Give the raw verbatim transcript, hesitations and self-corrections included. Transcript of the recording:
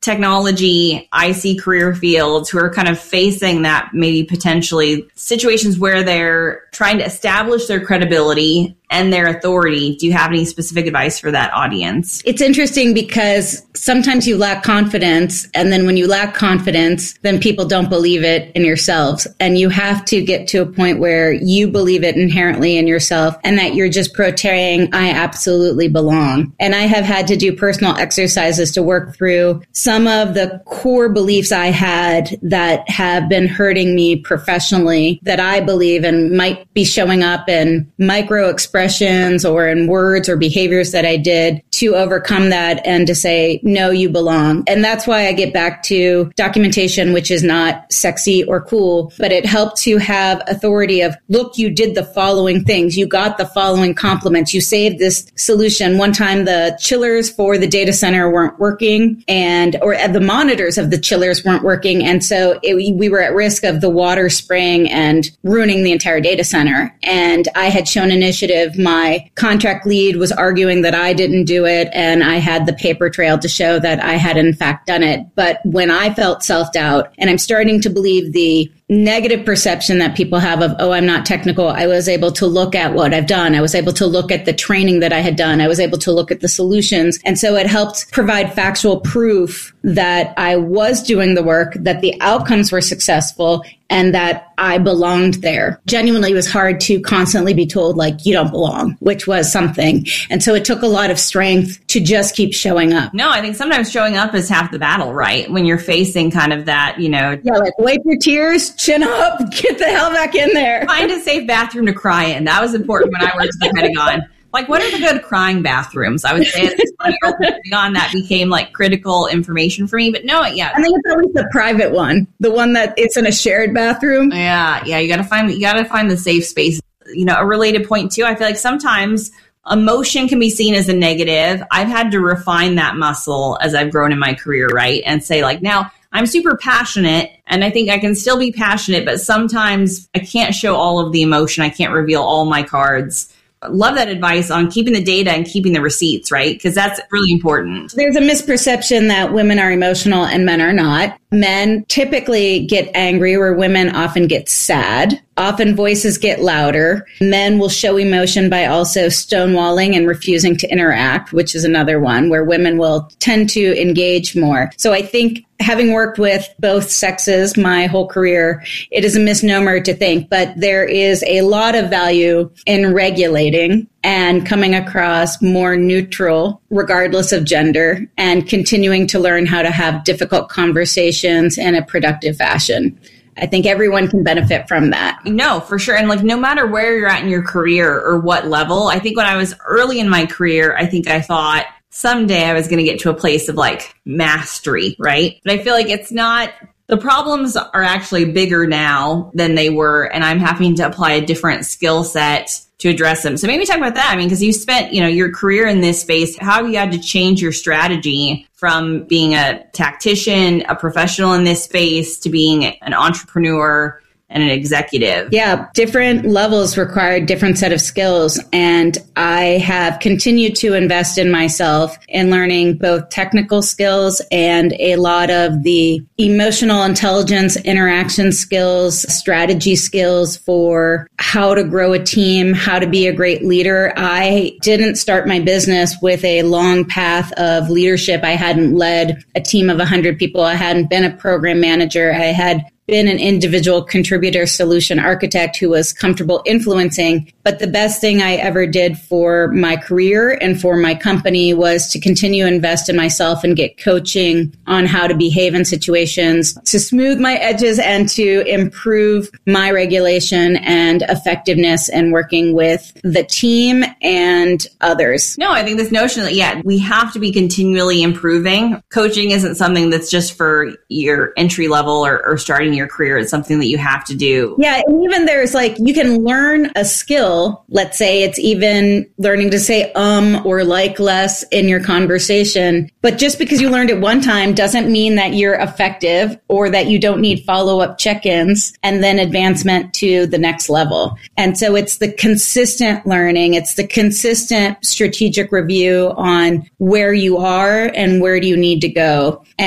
technology I C career fields who are kind of facing that maybe potentially situations where they're trying to establish their credibility and their authority. Do you have any specific advice for that audience? It's interesting because sometimes you lack confidence. And then when you lack confidence, then people don't believe it in yourselves. And you have to get to a point where you believe it inherently in yourself and that you're just portraying, I absolutely belong. And I have had to do personal exercises to work through some of the core beliefs I had that have been hurting me professionally that I believe and might be showing up in micro expressions or in words or behaviors that I did to overcome that and to say, no, you belong. And that's why I get back to documentation, which is not sexy or cool, but it helped to have authority of, look, you did the following things. You got the following compliments. You saved this solution. One time the chillers for the data center weren't working and, or the monitors of the chillers weren't working. And so it, we were at risk of the water spraying and ruining the entire data center. And I had shown initiative. My contract lead was arguing that I didn't do it, and I had the paper trail to show that I had in fact done it. But when I felt self-doubt, and I'm starting to believe the negative perception that people have of, oh, I'm not technical, I was able to look at what I've done. I was able to look at the training that I had done. I was able to look at the solutions. And so it helped provide factual proof that I was doing the work, that the outcomes were successful, and that I belonged there. Genuinely, it was hard to constantly be told, like, you don't belong, which was something. And so it took a lot of strength to just keep showing up. No, I think sometimes showing up is half the battle, right? When you're facing kind of that, you know. Yeah, like wipe your tears, chin up, get the hell back in there. Find a safe bathroom to cry in. That was important when I worked at the Pentagon. Like, what are the good crying bathrooms? I would say at this point, on that became like critical information for me. But no, yeah. I think it's always the private one, the one that it's in a shared bathroom. Yeah, yeah. You got to find, you got to find the safe space. You know, a related point too. I feel like sometimes emotion can be seen as a negative. I've had to refine that muscle as I've grown in my career, right? And say like, now I'm super passionate and I think I can still be passionate, but sometimes I can't show all of the emotion. I can't reveal all my cards. Love that advice on keeping the data and keeping the receipts, right? Because that's really important. There's a misperception that women are emotional and men are not. Men typically get angry where women often get sad. Often voices get louder. Men will show emotion by also stonewalling and refusing to interact, which is another one where women will tend to engage more. So I think having worked with both sexes my whole career, it is a misnomer to think, but there is a lot of value in regulating and coming across more neutral, regardless of gender, and continuing to learn how to have difficult conversations in a productive fashion. I think everyone can benefit from that. No, for sure. And like, no matter where you're at in your career or what level, I think when I was early in my career, I think I thought someday I was going to get to a place of like mastery, right? But I feel like it's not, the problems are actually bigger now than they were. And I'm having to apply a different skill set to address them. So maybe talk about that. I mean, because you spent, you know, your career in this space. How have you had to change your strategy from being a tactician, a professional in this space, to being an entrepreneur and an executive? Yeah, different levels require a different set of skills. And I have continued to invest in myself in learning both technical skills and a lot of the emotional intelligence, interaction skills, strategy skills for how to grow a team, how to be a great leader. I didn't start my business with a long path of leadership. I hadn't led a team of one hundred people. I hadn't been a program manager. I had been an individual contributor solution architect who was comfortable influencing. But the best thing I ever did for my career and for my company was to continue to invest in myself and get coaching on how to behave in situations, to smooth my edges and to improve my regulation and effectiveness in working with the team and others. No, I think this notion that, yeah, we have to be continually improving. Coaching isn't something that's just for your entry level or, or starting your career. It's something that you have to do. Yeah. And even there's like, you can learn a skill. Let's say it's even learning to say um or like less in your conversation. But just because you learned it one time doesn't mean that you're effective or that you don't need follow-up check-ins and then advancement to the next level. And so it's the consistent learning. It's the consistent strategic review on where you are and where do you need to go. And